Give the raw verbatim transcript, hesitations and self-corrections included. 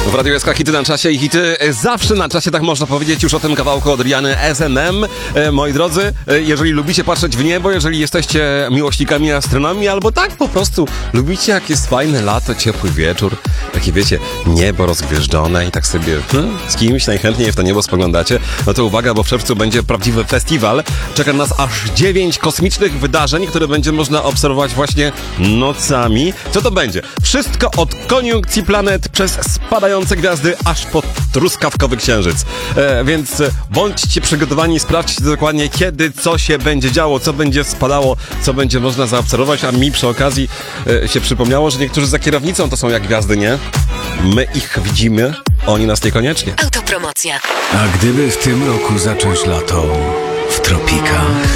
W Radiu S K hity na czasie i hity zawsze na czasie, tak można powiedzieć już o tym kawałku od Riany S N M. E, moi drodzy, e, jeżeli lubicie patrzeć w niebo, jeżeli jesteście miłośnikami astronomii, albo tak po prostu lubicie, jak jest fajne lato, ciepły wieczór, takie wiecie, niebo rozgwieżdżone i tak sobie hmm, z kimś najchętniej w to niebo spoglądacie, no to uwaga, bo w czerwcu będzie prawdziwy festiwal. Czeka nas aż dziewięć kosmicznych wydarzeń, które będzie można obserwować właśnie nocami. Co to będzie? Wszystko od koniunkcji planet przez spadające gwiazdy aż po truskawkowy księżyc. E, więc bądźcie przygotowani, sprawdźcie dokładnie, kiedy co się będzie działo, co będzie spadało, co będzie można zaobserwować, a mi przy okazji e, się przypomniało, że niektórzy za kierownicą to są jak gwiazdy, nie? My ich widzimy, oni nas niekoniecznie. Autopromocja. A gdyby w tym roku zacząć lato w tropikach?